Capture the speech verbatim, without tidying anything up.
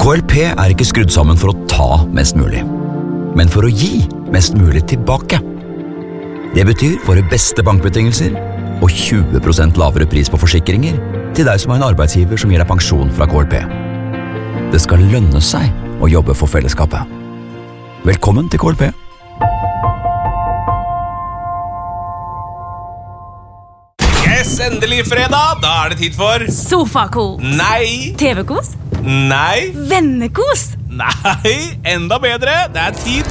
K L P er ikke skrudd sammen for å ta mest mulig, men for å gi mest mulig tilbake. Det betyr våre beste bankbetingelser og tjue prosent lavere pris på forsikringer til deg som har en arbeidsgiver som gir deg pensjon fra K L P. Det skal lønne seg å jobbe for fellesskapet. Velkommen til K L P. Yes, endelig fredag. Da er det tid for Sofakos. Nei. T V-kos. Nei. Vennekos. Nei, enda bedre. Det er tid